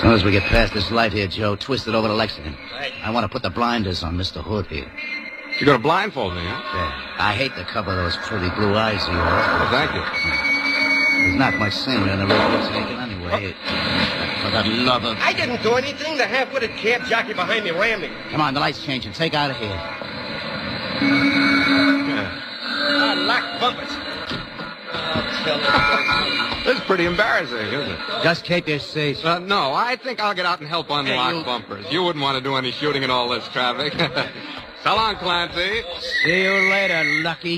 soon as we get past this light here, Joe, twist it over to Lexington. Right. I want to put the blinders on Mr. Hood here. You're going to blindfold me, huh? Yeah. I hate to cover those pretty blue eyes of yours. Well, thank you. There's not much scenery on the road we're taking anyway. For the love of... I didn't do anything. The half-witted cab jockey behind me rammed me. Come on, the light's changing. Take out of here. Lock bumpers. I'll tell you. This is pretty embarrassing, isn't it? Just keep your seat. No, I think I'll get out and help unlock you- bumpers. You wouldn't want to do any shooting in all this traffic. So long, Clancy. See you later, Lucky.